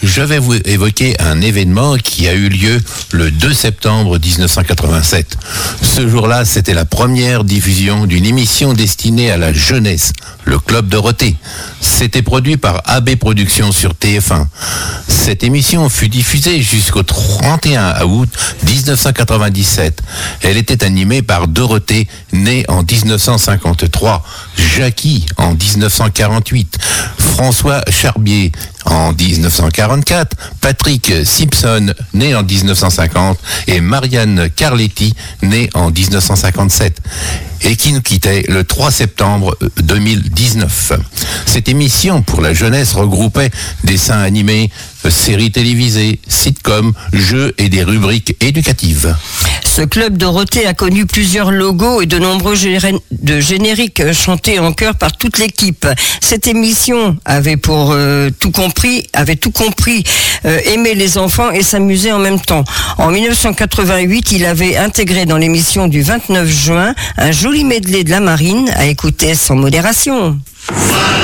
je vais vous évoquer un événement qui a eu lieu le 2 septembre 1987. Ce jour-là, c'était la première diffusion d'une émission destinée à la jeunesse, le Club Dorothée. C'était produit par AB Productions sur TF1. Cette émission fut diffusée jusqu'au 31 août 1997. Elle était animée par Dorothée, née en 1953, Jackie en 1948, François Charbier en 1944, Patrick Simpson, né en 1950, et Marianne Carletti, née en 1957, et qui nous quittait le 3 septembre 2019. Cette émission pour la jeunesse regroupait dessins animés, séries télévisées, sitcoms, jeux et des rubriques éducatives. Ce Club Dorothée a connu plusieurs logos et de nombreux génériques chantés en chœur par toute l'équipe. Cette émission avait tout compris, aimer les enfants et s'amuser en même temps. En 1988, il avait intégré dans l'émission du 29 juin un joli medley de la Marine à écouter sans modération.